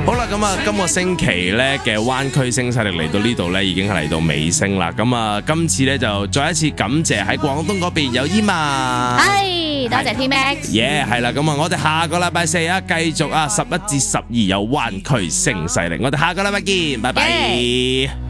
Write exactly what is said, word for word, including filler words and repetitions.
好啦，咁啊，今個星期咧嘅灣區聲勢力嚟到呢度咧，已經係嚟到尾聲啦。咁啊，今次咧就再一次感謝喺廣東嗰邊有 Emma， 係多謝 T Max， 耶，係啦，咁啊，我哋下個禮拜四啊，繼續啊，十一至十二有灣區聲勢力，我哋下個禮拜見，拜拜。Yeah.